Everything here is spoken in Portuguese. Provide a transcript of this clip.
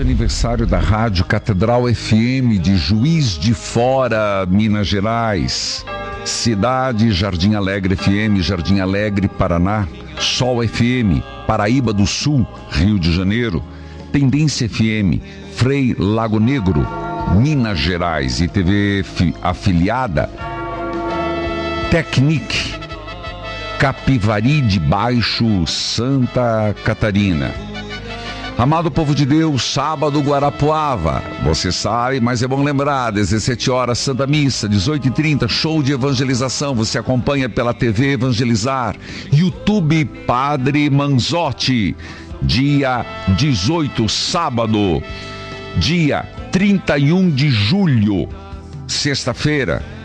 de aniversário da Rádio Catedral FM de Juiz de Fora, Minas Gerais. Cidade, Jardim Alegre FM, Jardim Alegre, Paraná. Sol FM, Paraíba do Sul, Rio de Janeiro. Tendência FM, Frei Lago Negro, Minas Gerais. E TV afiliada, Tecnic, Capivari de Baixo, Santa Catarina. Amado povo de Deus, sábado Guarapuava, você sabe, mas é bom lembrar, 17 horas, Santa Missa, 18h30, show de evangelização, você acompanha pela TV Evangelizar, YouTube Padre Manzotti, dia 18, sábado, dia 31 de julho, sexta-feira,